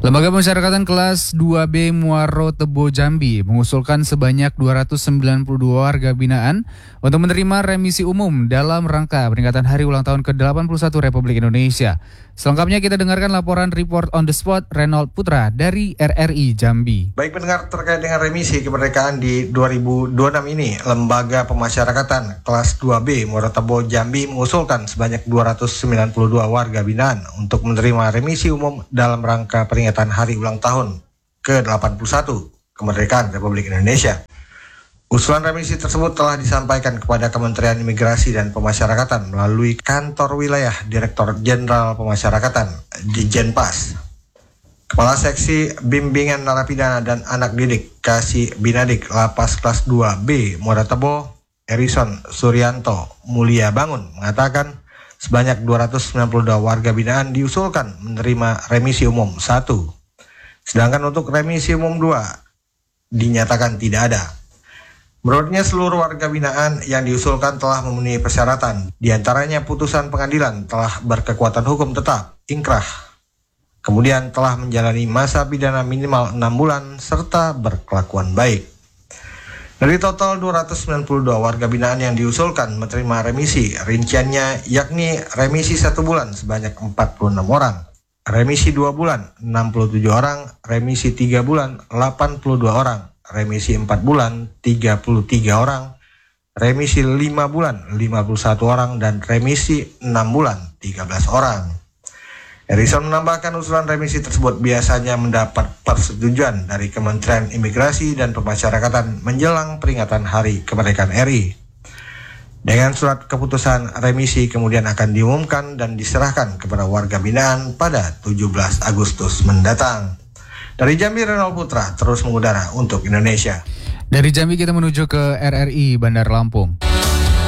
Lembaga Pemasyarakatan Kelas 2B Muaro Tebo Jambi mengusulkan sebanyak 292 warga binaan untuk menerima remisi umum dalam rangka peringatan Hari Ulang Tahun ke-81 Republik Indonesia. Selengkapnya kita dengarkan laporan Report on the Spot Reynold Putra dari RRI Jambi. Baik pendengar, terkait dengan remisi kemerdekaan di 2026 ini, Lembaga Pemasyarakatan Kelas 2B Muaro Tebo Jambi mengusulkan sebanyak 292 warga binaan untuk menerima remisi umum dalam rangka peringatan Hari Ulang Tahun ke-81 Kemerdekaan Republik Indonesia. Usulan remisi tersebut telah disampaikan kepada Kementerian Imigrasi dan Pemasyarakatan melalui Kantor Wilayah Direktur Jenderal Pemasyarakatan di Jenpas. Kepala Seksi Bimbingan Narapidana dan Anak Didik Kasih Binadik Lapas Kelas 2B Muaro Tebo, Erison Suryanto Mulia Bangun mengatakan sebanyak 292 warga binaan diusulkan menerima remisi umum 1. Sedangkan untuk remisi umum 2 dinyatakan tidak ada. Menurutnya seluruh warga binaan yang diusulkan telah memenuhi persyaratan, diantaranya putusan pengadilan telah berkekuatan hukum tetap, inkrah, kemudian telah menjalani masa pidana minimal 6 bulan, serta berkelakuan baik. Dari total 292 warga binaan yang diusulkan menerima remisi, rinciannya yakni remisi 1 bulan sebanyak 46 orang, remisi 2 bulan 67 orang, remisi 3 bulan 82 orang, remisi 4 bulan 33 orang, remisi 5 bulan 51 orang, dan remisi 6 bulan 13 orang. Erison menambahkan usulan remisi tersebut biasanya mendapat persetujuan dari Kementerian Imigrasi dan Pemasyarakatan menjelang peringatan Hari Kemerdekaan RI. Dengan surat keputusan remisi kemudian akan diumumkan dan diserahkan kepada warga binaan pada 17 Agustus mendatang. Dari Jambi, Reynold Putra terus mengudara untuk Indonesia. Dari Jambi kita menuju ke RRI Bandar Lampung.